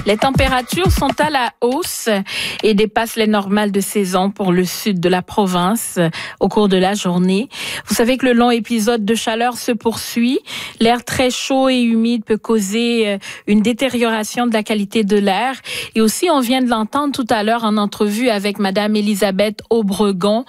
Les températures sont à la hausse et dépassent les normales de saison pour le sud de la province au cours de la journée. Vous savez que le long épisode de chaleur se poursuit. L'air très chaud et humide peut causer une détérioration de la qualité de l'air. Et aussi, on vient de l'entendre tout à l'heure en entrevue avec Madame Elisabeth Aubregon,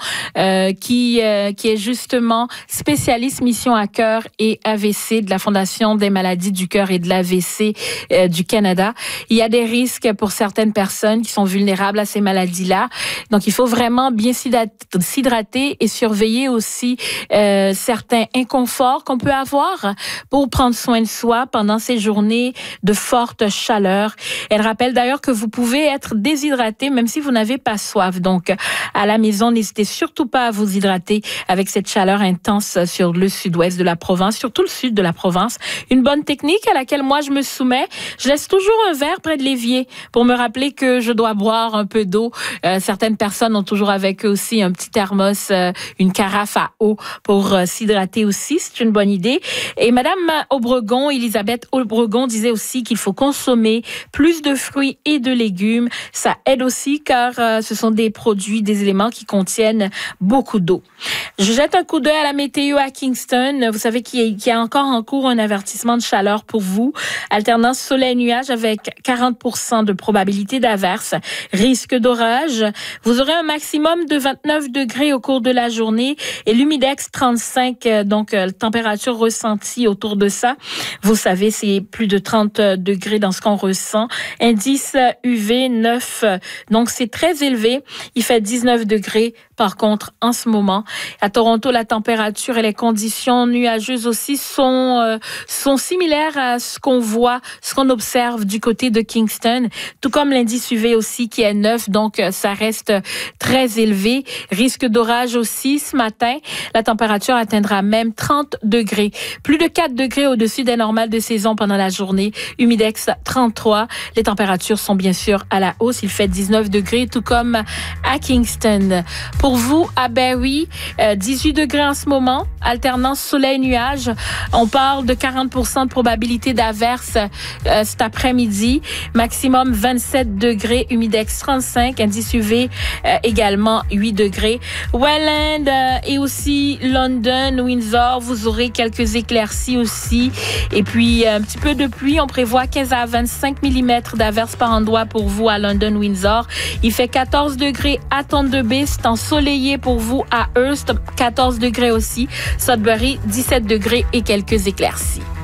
qui est justement spécialiste mission à cœur et AVC de la Fondation des maladies du cœur et de l'AVC du Canada. Il y a des risques pour certaines personnes qui sont vulnérables à ces maladies-là. Donc, il faut vraiment bien s'hydrater et surveiller aussi certains inconforts qu'on peut avoir pour prendre soin de soi pendant ces journées de forte chaleur. Elle rappelle d'ailleurs que vous pouvez être déshydraté même si vous n'avez pas soif. Donc, à la maison, n'hésitez surtout pas à vous hydrater avec cette chaleur intense sur le sud-ouest de la province, surtout le sud de la province. Une bonne technique à laquelle moi je me soumets, je laisse toujours un verre près de l'évier pour me rappeler que je dois boire un peu d'eau. Certaines personnes ont toujours avec eux aussi un petit thermos, une carafe à eau pour s'hydrater aussi. C'est une bonne idée. Et Madame Aubregon, Elisabeth Aubregon disait aussi qu'il faut consommer plus de fruits et de légumes. Ça aide aussi car ce sont des produits, des éléments qui contiennent beaucoup d'eau. Je jette un coup d'œil à la météo à Kingston. Vous savez qu'il y a encore en cours un avertissement de chaleur pour vous. Alternance soleil-nuage avec 40% de probabilité d'averse. Risque d'orage. Vous aurez un maximum de 29 degrés au cours de la journée et l'humidex 35, donc température ressentie autour de ça. Vous savez, c'est plus de 30 degrés dans ce qu'on ressent. Indice UV 9, donc c'est très élevé. Il fait 19 degrés. Par contre, en ce moment, à Toronto, la température et les conditions nuageuses aussi sont similaires à ce qu'on voit, ce qu'on observe du côté de Kingston, tout comme l'indice UV aussi qui est 9, donc ça reste très élevé. Risque d'orage aussi ce matin. La température atteindra même 30 degrés. Plus de 4 degrés au-dessus des normales de saison pendant la journée. Humidex 33. Les températures sont bien sûr à la hausse. Il fait 19 degrés, tout comme à Kingston. Pour vous, à Barrie, 18 degrés en ce moment, alternance soleil-nuage. On parle de 40% de probabilité d'averse cet après-midi. Maximum 27 degrés, humidex 35, indice UV également 8 degrés. Welland et aussi London, Windsor, vous aurez quelques éclaircies aussi. Et puis, un petit peu de pluie. On prévoit 15 à 25 mm d'averse par endroit pour vous à London, Windsor. Il fait 14 degrés à Thunder Bay. C'est ensoleillé pour vous à Hearst, 14 degrés aussi. Sudbury, 17 degrés et quelques éclaircies.